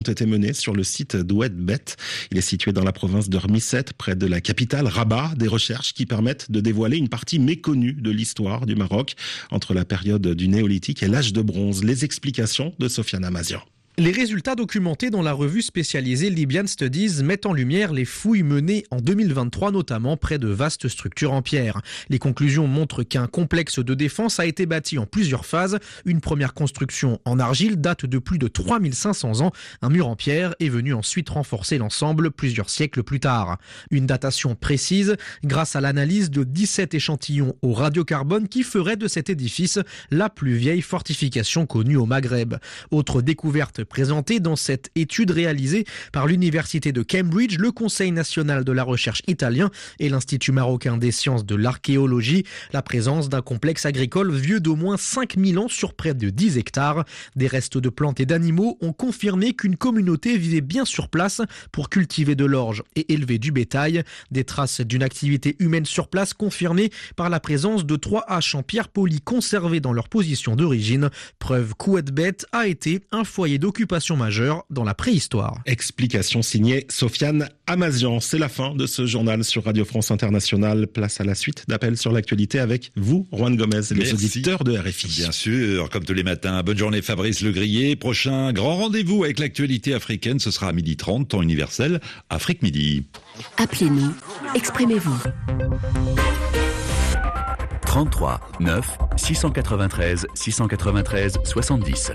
été menées sur le site d'Oued-Bet. Il est situé dans la province de Rmisset, près de la capitale Rabat. Des recherches qui permettent de dévoiler une partie méconnue de l'histoire du Maroc entre la période du Néolithique et l'âge de bronze. Les explications de Sofiane Amazian. Les résultats documentés dans la revue spécialisée Libyan Studies mettent en lumière les fouilles menées en 2023, notamment près de vastes structures en pierre. Les conclusions montrent qu'un complexe de défense a été bâti en plusieurs phases. Une première construction en argile date de plus de 3500 ans. Un mur en pierre est venu ensuite renforcer l'ensemble plusieurs siècles plus tard. Une datation précise grâce à l'analyse de 17 échantillons au radiocarbone qui ferait de cet édifice la plus vieille fortification connue au Maghreb. Autre découverte présenté dans cette étude réalisée par l'Université de Cambridge, le Conseil national de la recherche italien et l'Institut marocain des sciences de l'archéologie, la présence d'un complexe agricole vieux d'au moins 5000 ans sur près de 10 hectares. Des restes de plantes et d'animaux ont confirmé qu'une communauté vivait bien sur place pour cultiver de l'orge et élever du bétail. Des traces d'une activité humaine sur place confirmées par la présence de 3 haches en pierre polie conservées dans leur position d'origine. Preuve qu'Oued-Bet a été un foyer d'occupation majeure dans la préhistoire. Explication signée Sofiane Amazian. C'est la fin de ce journal sur Radio France Internationale. Place à la suite d'appels sur l'actualité avec vous, Juan Gomez, et les auditeurs de RFI. Bien sûr, comme tous les matins. Bonne journée Fabrice Legrier. Prochain grand rendez-vous avec l'actualité africaine, ce sera à 12h30, temps universel, Afrique Midi. Appelez-nous, exprimez-vous. 33 9 693 693 70.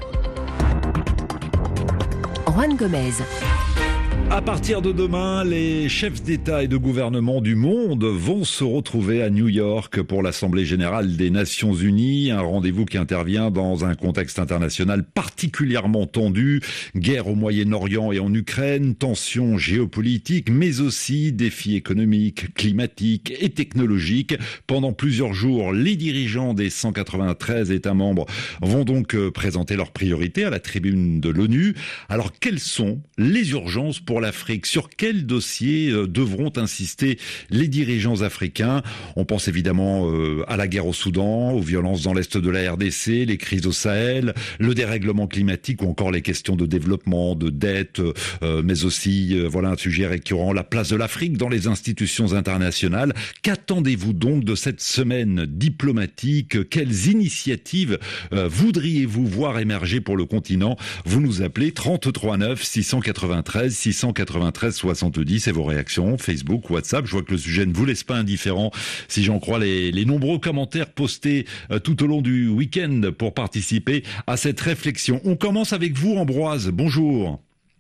Juan Gomez. À partir de demain, les chefs d'État et de gouvernement du monde vont se retrouver à New York pour l'Assemblée générale des Nations Unies, un rendez-vous qui intervient dans un contexte international particulièrement tendu, guerre au Moyen-Orient et en Ukraine, tensions géopolitiques, mais aussi défis économiques, climatiques et technologiques. Pendant plusieurs jours, les dirigeants des 193 États membres vont donc présenter leurs priorités à la tribune de l'ONU. Alors, quelles sont les urgences pour l'Afrique? Sur quels dossiers devront insister les dirigeants africains? On pense évidemment à la guerre au Soudan, aux violences dans l'est de la RDC, les crises au Sahel, le dérèglement climatique ou encore les questions de développement, de dette, mais aussi, voilà un sujet récurrent, la place de l'Afrique dans les institutions internationales. Qu'attendez-vous donc de cette semaine diplomatique? Quelles initiatives voudriez-vous voir émerger pour le continent? Vous nous appelez 33 9 693 693 70 et vos réactions, Facebook, WhatsApp. Je vois que le sujet ne vous laisse pas indifférent si j'en crois les nombreux commentaires postés tout au long du week-end pour participer à cette réflexion. On commence avec vous, Ambroise. Bonjour.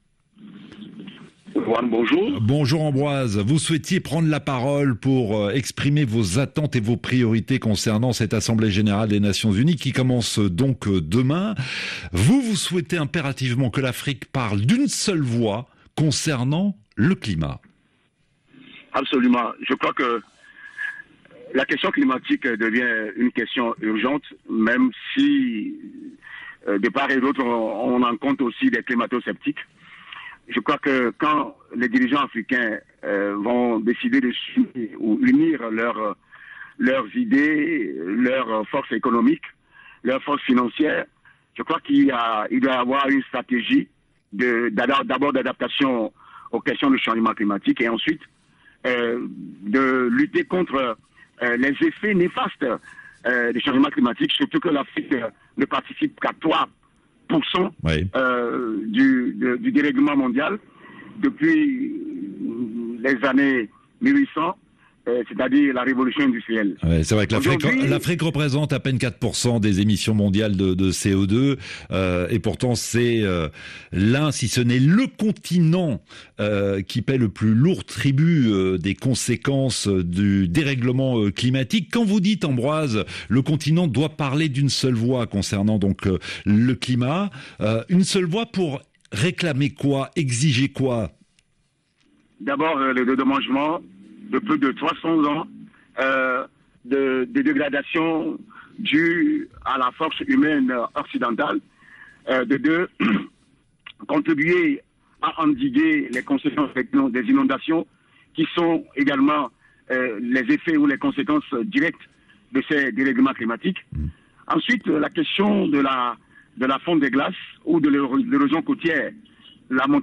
Bonjour. Bonjour Ambroise. Vous souhaitiez prendre la parole pour exprimer vos attentes et vos priorités concernant cette Assemblée générale des Nations Unies qui commence donc demain. Vous souhaitez impérativement que l'Afrique parle d'une seule voix concernant le climat. Absolument. Je crois que la question climatique devient une question urgente, même si de part et d'autre on en compte aussi des climato-sceptiques. Je crois que quand les dirigeants africains vont décider de unir leurs idées, leurs forces économiques, leurs forces financières, je crois qu'il doit y avoir une stratégie d'abord d'adaptation aux questions du changement climatique et ensuite de lutter contre les effets néfastes du changement climatique, surtout que l'Afrique ne participe qu'à 3% oui. Du dérèglement mondial depuis les années 1800. C'est-à-dire la révolution industrielle. Ouais, c'est vrai que l'Afrique représente à peine 4% des émissions mondiales de CO2 et pourtant c'est l'un, si ce n'est le continent qui paie le plus lourd tribut des conséquences du dérèglement climatique. Quand vous dites, Ambroise, le continent doit parler d'une seule voix concernant donc le climat, une seule voix pour réclamer quoi, exiger quoi? D'abord, le dédommagement de plus de 300 ans de dégradation due à la force humaine occidentale. De deux, contribuer à endiguer les conséquences des inondations qui sont également les effets ou les conséquences directes de ces dérèglements climatiques. Ensuite, la question de la fonte des glaces ou de l'érosion côtière, la montée